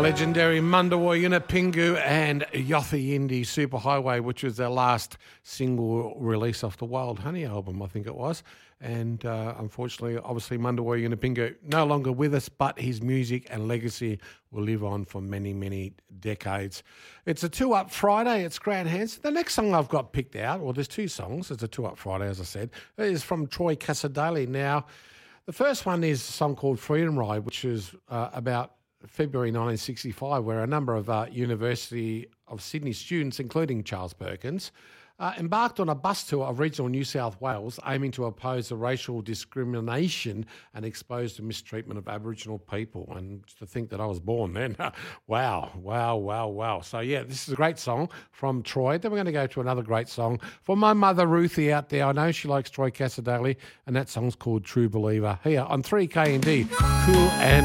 legendary Mundawa Yunupingu and Yothi Indie Superhighway, which was their last single release off the Wild Honey album, I think it was. And unfortunately, obviously, Mundawa Yunupingu no longer with us, but his music and legacy will live on for many, many decades. It's a Two Up Friday. It's Grant Hanson. The next song I've got picked out, well, there's two songs. It's a Two Up Friday, as I said. It is from Troy Cassar-Daley. Now, the first one is a song called Freedom Ride, which is about February 1965, where a number of University of Sydney students, including Charles Perkins, embarked on a bus tour of regional New South Wales aiming to oppose the racial discrimination and expose the mistreatment of Aboriginal people. And to think that I was born then, wow. So, yeah, this is a great song from Troy. Then we're going to go to another great song for my mother Ruthie out there. I know she likes Troy Cassar-Daley, and that song's called True Believer. Here on 3KND, Cool and